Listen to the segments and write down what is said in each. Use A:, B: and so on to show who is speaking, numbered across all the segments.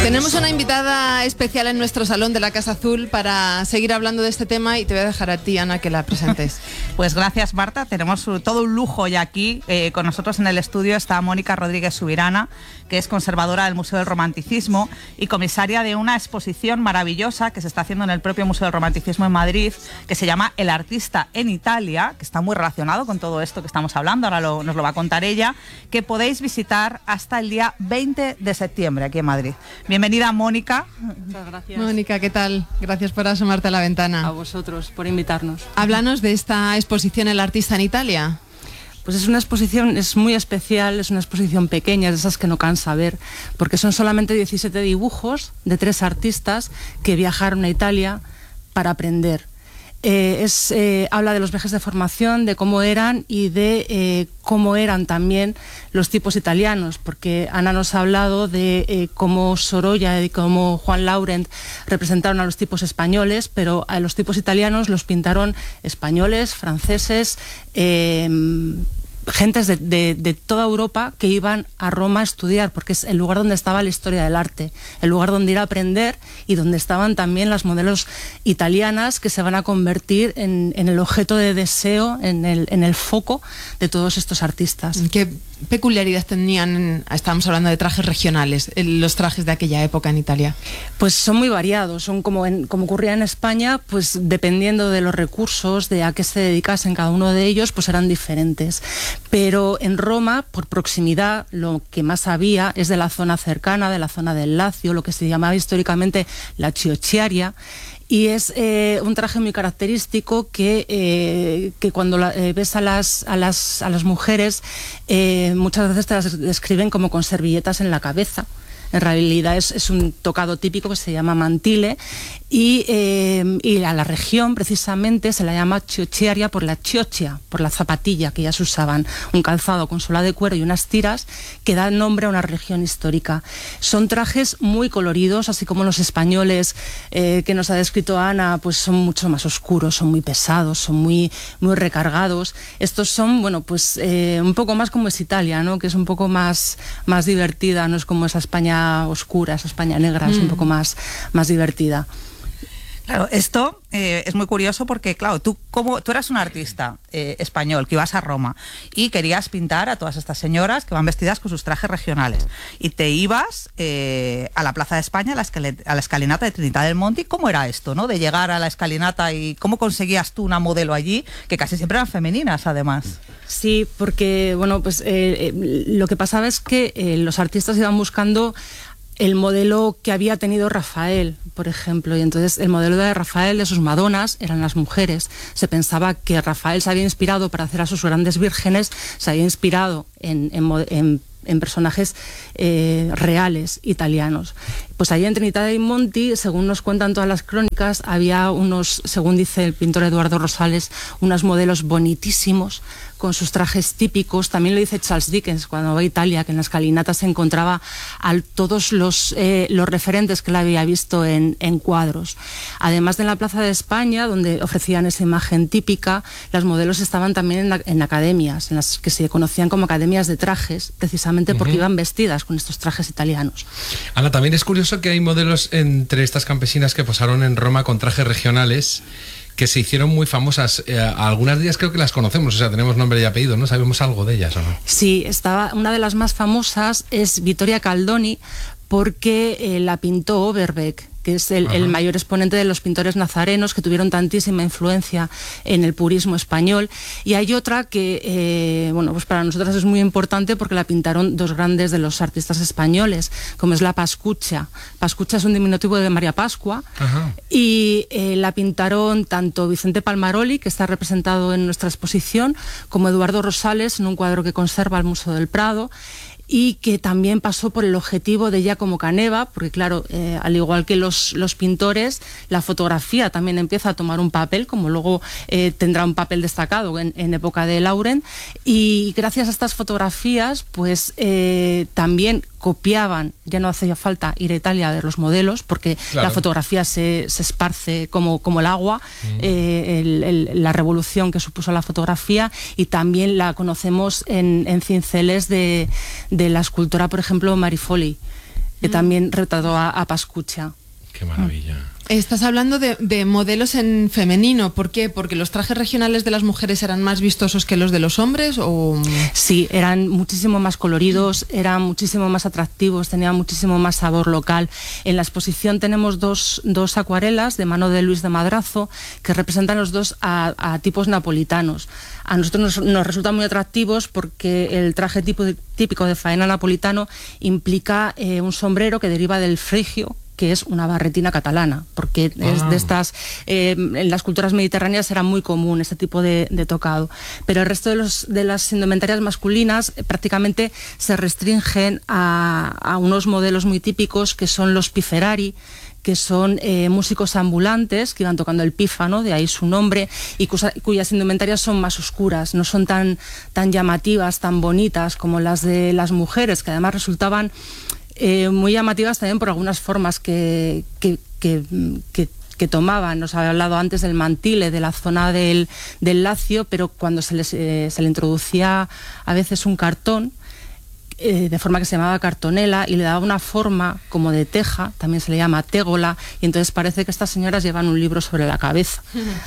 A: Tenemos una invitada especial en nuestro salón de la Casa Azul para seguir hablando de este tema y te voy a dejar a ti, Ana, que la presentes.
B: Pues gracias, Marta. Tenemos todo un lujo ya aquí. Con nosotros en el estudio está Mónica Rodríguez Subirana, que es conservadora del Museo del Romanticismo y comisaria de una exposición maravillosa que se está haciendo en el propio Museo del Romanticismo en Madrid, que se llama El artista en Italia, que está muy relacionado con todo esto que estamos hablando, ahora nos lo va a contar ella, que podéis visitar hasta el día 20 de septiembre aquí en Madrid. Bienvenida, Mónica.
C: Muchas gracias.
A: Mónica, ¿qué tal? Gracias por asomarte a la ventana.
C: A vosotros, por invitarnos.
A: Háblanos de esta exposición El artista en Italia.
C: Pues es una exposición, es muy especial, es una exposición pequeña, de esas que no cansa ver, porque son solamente 17 dibujos de 3 artistas que viajaron a Italia para aprender. Habla de los viajes de formación, de cómo eran y de cómo eran también los tipos italianos, porque Ana nos ha hablado de cómo Sorolla y cómo Juan Laurent representaron a los tipos españoles, pero a los tipos italianos los pintaron españoles, franceses, gentes de toda Europa que iban a Roma a estudiar, porque es el lugar donde estaba la historia del arte, el lugar donde ir a aprender y donde estaban también las modelos italianas que se van a convertir en el objeto de deseo, en el foco de todos estos artistas.
A: ¿Qué peculiaridad tenían? Estábamos hablando de trajes regionales, los trajes de aquella época en Italia.
C: Pues son muy variados, son como ocurría en España, pues dependiendo de los recursos, de a qué se dedicasen cada uno de ellos, pues eran diferentes. Pero en Roma, por proximidad, lo que más había es de la zona cercana, de la zona del Lacio, lo que se llamaba históricamente la Chiocchiaria, y es un traje muy característico que cuando ves a las mujeres muchas veces te las describen como con servilletas en la cabeza. En realidad es un tocado típico que se llama mantile y a la región precisamente se la llama Chiocchiaria por la chioccia, por la zapatilla que ellas usaban, un calzado con suela de cuero y unas tiras que dan nombre a una región histórica. Son trajes muy coloridos, así como los españoles que nos ha descrito Ana, pues son mucho más oscuros, son muy pesados, son muy, muy recargados. Estos son, bueno, pues un poco más como es Italia, ¿no? Que es un poco más divertida, no es como esa España oscura, esa España negra, es un poco más divertida.
B: Claro, esto es muy curioso porque, claro, tú eras un artista español que ibas a Roma y querías pintar a todas estas señoras que van vestidas con sus trajes regionales y te ibas a la Plaza de España, a la escalinata de Trinidad del Monte. ¿Cómo era esto, no? De llegar a la escalinata y cómo conseguías tú una modelo allí, que casi siempre eran femeninas, además.
C: Sí, porque, bueno, pues lo que pasaba es que los artistas iban buscando el modelo que había tenido Rafael, por ejemplo, y entonces el modelo de Rafael, de sus Madonas, eran las mujeres. Se pensaba que Rafael se había inspirado para hacer a sus grandes vírgenes, se había inspirado en personajes reales italianos. Pues allí en Trinidad dei Monti, según nos cuentan todas las crónicas, había unos, según dice el pintor Eduardo Rosales, unos modelos bonitísimos con sus trajes típicos. También lo dice Charles Dickens cuando va a Italia, que en la escalinata se encontraba a todos los referentes que él había visto en cuadros. Además de en la Plaza de España, donde ofrecían esa imagen típica, las modelos estaban también en academias, en las que se conocían como academias de trajes, precisamente porque iban vestidas con estos trajes italianos.
D: Ana, también es curioso que hay modelos entre estas campesinas que posaron en Roma con trajes regionales que se hicieron muy famosas. Algunas de ellas creo que las conocemos, o sea, tenemos nombre y apellido, ¿no? ¿Sabemos algo de ellas o no?
C: Sí, una de las más famosas es Vittoria Caldoni, porque la pintó Overbeck, que es el mayor exponente de los pintores nazarenos que tuvieron tantísima influencia en el purismo español. Y hay otra que, bueno, pues para nosotras es muy importante porque la pintaron dos grandes de los artistas españoles, como es la Pascuccia. Pascuccia es un diminutivo de María Pascua. Y la pintaron tanto Vicente Palmaroli, que está representado en nuestra exposición, como Eduardo Rosales en un cuadro que conserva el Museo del Prado, y que también pasó por el objetivo de Giacomo Caneva, porque claro, al igual que los pintores, la fotografía también empieza a tomar un papel, como luego tendrá un papel destacado en época de Laurent, y gracias a estas fotografías, pues también copiaban, ya no hacía falta ir a Italia a ver los modelos, porque la fotografía se esparce como el agua, la revolución que supuso la fotografía, y también la conocemos en cinceles de la escultora, por ejemplo, Marifoli. que también retrató a Pascucha.
D: Qué maravilla.
A: Estás hablando de modelos en femenino. ¿Por qué? ¿Porque los trajes regionales de las mujeres eran más vistosos que los de los hombres? ¿O?
C: Sí, eran muchísimo más coloridos, eran muchísimo más atractivos, tenían muchísimo más sabor local. En la exposición tenemos dos acuarelas de mano de Luis de Madrazo que representan los dos a tipos napolitanos. A nosotros nos resultan muy atractivos porque el traje típico de faena napolitano implica un sombrero que deriva del frigio, que es una barretina catalana, porque es de estas, en las culturas mediterráneas era muy común este tipo de tocado. Pero el resto de las indumentarias masculinas prácticamente se restringen a unos modelos muy típicos que son los piferari, que son músicos ambulantes que iban tocando el pífano, de ahí su nombre, y cuyas indumentarias son más oscuras, no son tan llamativas, tan bonitas como las de las mujeres, que además resultaban muy llamativas también por algunas formas que tomaban. Nos había hablado antes del mantile, de la zona del Lacio, pero cuando se le introducía a veces un cartón, de forma que se llamaba cartonela, y le daba una forma como de teja, también se le llama tégola, y entonces parece que estas señoras llevan un libro sobre la cabeza.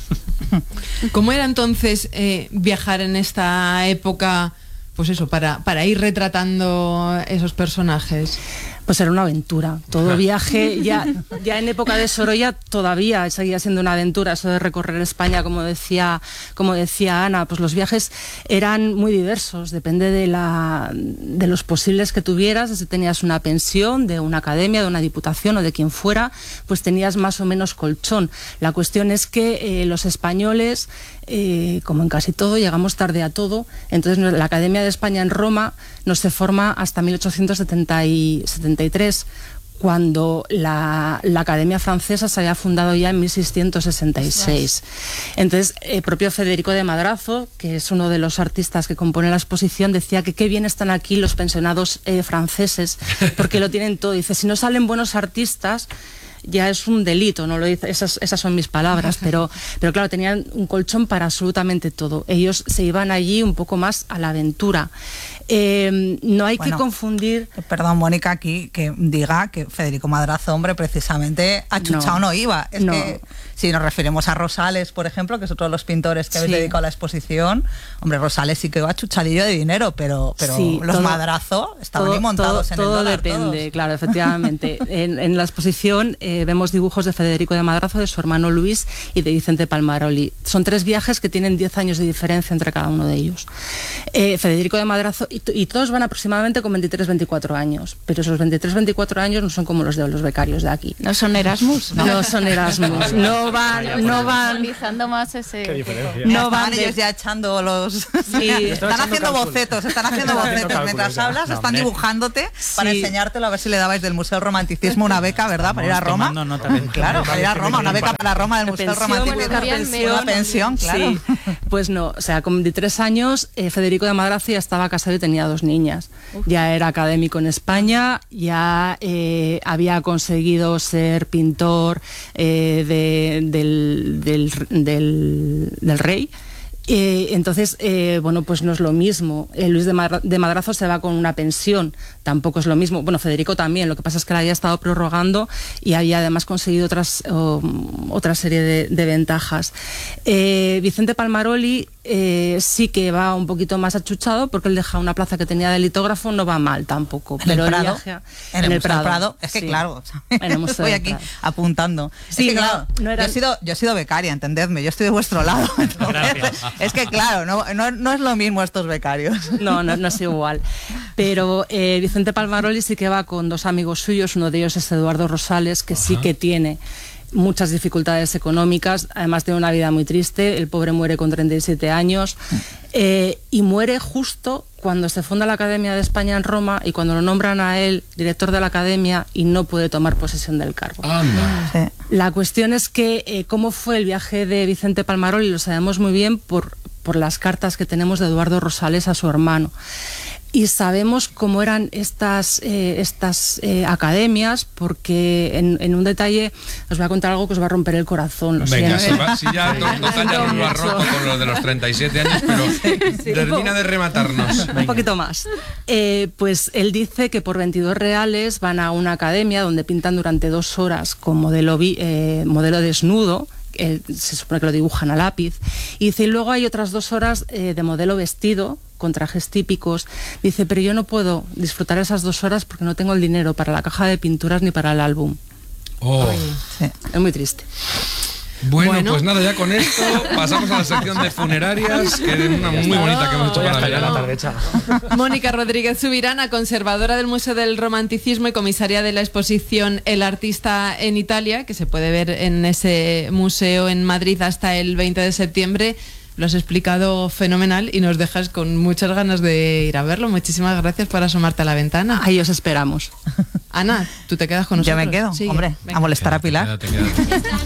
A: ¿Cómo era entonces viajar en esta época? Pues eso, para ir retratando esos personajes.
C: Pues era una aventura. Todo viaje, ya en época de Sorolla todavía seguía siendo una aventura, eso de recorrer España, como decía Ana, pues los viajes eran muy diversos, depende de los posibles que tuvieras. Si tenías una pensión de una academia, de una diputación o de quien fuera, pues tenías más o menos colchón. La cuestión es que los españoles, como en casi todo, llegamos tarde a todo. Entonces la Academia de España en Roma no se forma hasta 1873, cuando la Academia Francesa se había fundado ya en 1666. Entonces, el propio Federico de Madrazo, que es uno de los artistas que compone la exposición, decía que qué bien están aquí los pensionados franceses, porque lo tienen todo. Dice, si no salen buenos artistas, ya es un delito, no lo dice, esas son mis palabras, pero claro, tenían un colchón para absolutamente todo. Ellos se iban allí un poco más a la aventura. No hay que confundir...
B: Perdón, Mónica, aquí que diga que Federico Madrazo, hombre, precisamente achuchado no iba. Es que si nos referimos a Rosales, por ejemplo, que es otro de los pintores que habéis dedicado a la exposición, hombre, Rosales sí que iba achuchadillo de dinero, pero sí, los Madrazo estaban ahí montados en el dólar.
C: Todo depende,
B: todos.
C: Claro, efectivamente. En la exposición vemos dibujos de Federico de Madrazo, de su hermano Luis y de Vicente Palmaroli. Son 3 viajes que tienen 10 años de diferencia entre cada uno de ellos. Federico de Madrazo, y todos van aproximadamente con 23-24 años, pero esos 23-24 años no son como los de los becarios de aquí.
E: ¿No son Erasmus?
C: No son Erasmus. No van
E: utilizando más ese...
B: ¿Qué diferencia? No van ellos ya echando los... Sí. Están haciendo bocetos mientras hablas, están dibujándote para enseñártelo, a ver si le dabais del Museo del Romanticismo una beca, ¿verdad? Para ir a Roma. Claro, para ir a Roma, una beca para Roma del Museo del Romanticismo. Una pensión, claro.
C: Sí. Pues no, o sea, con 23 años Federico de Madrazo ya estaba casado y tenía 2 niñas. Ya era académico en España, ya había conseguido ser pintor del rey. Entonces, bueno, pues no es lo mismo. Luis de Madrazo se va con una pensión, tampoco es lo mismo. Bueno, Federico también, lo que pasa es que la había estado prorrogando y había además conseguido otra serie de ventajas. Vicente Palmaroli sí que va un poquito más achuchado porque él deja una plaza que tenía de litógrafo, no va mal tampoco.
B: Pero el Prado, en el Prado, es que claro, estoy aquí apuntando. Sí, es que, claro, yo he sido becaria, entendedme, yo estoy de vuestro lado. Entonces, es que claro, no es lo mismo estos becarios.
C: No es igual. Pero Vicente Palmaroli sí que va con 2 amigos suyos, uno de ellos es Eduardo Rosales, que sí que tiene muchas dificultades económicas, además tiene una vida muy triste. El pobre muere con 37 años y muere justo cuando se funda la Academia de España en Roma y cuando lo nombran a él director de la Academia y no puede tomar posesión del cargo.
B: Sí.
C: La cuestión es que cómo fue el viaje de Vicente Palmaroli lo sabemos muy bien por las cartas que tenemos de Eduardo Rosales a su hermano. Y sabemos cómo eran estas academias, porque en un detalle os voy a contar algo que os va a romper el corazón.
D: Venga, si ya total ya nos lo ha roto con lo de los 37 años, pero termina de rematarnos.
C: Un poquito más. Pues él dice que por 22 reales van a una academia donde pintan durante 2 horas con modelo desnudo. Se supone que lo dibujan a lápiz, y dice, y luego hay otras 2 horas de modelo vestido con trajes típicos. Dice, pero yo no puedo disfrutar esas 2 horas porque no tengo el dinero para la caja de pinturas ni para el álbum.
B: Sí.
C: Es muy triste.
D: Bueno, pues nada, ya con esto pasamos a la sección de funerarias, que es una muy bonita que hemos hecho para
E: la tarde hecha.
A: Mónica Rodríguez Subirana, conservadora del Museo del Romanticismo y comisaria de la exposición El Artista en Italia, que se puede ver en ese museo en Madrid hasta el 20 de septiembre. Lo has explicado fenomenal y nos dejas con muchas ganas de ir a verlo. Muchísimas gracias por asomarte a la ventana.
C: Ahí os esperamos.
A: Ana, ¿tú te quedas con nosotros?
B: Yo me quedo,
A: Sí,
B: hombre,
A: venga.
B: a molestar a Pilar.
D: Quédate.